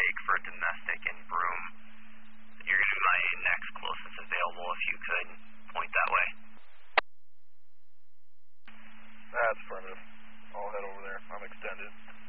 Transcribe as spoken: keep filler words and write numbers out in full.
take for a domestic in Broome. You're going to be my next closest available if you could point that way. That's affirmative. I'll head over there. I'm extended.